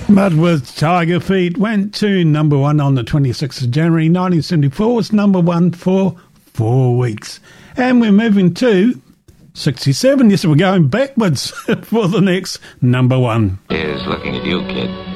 Mud with Tiger Feet went to number one on the 26th of January 1974. Was number one for 4 weeks. And we're moving to 67. Yes, we're going backwards for the next number one. Here's looking at you, kid.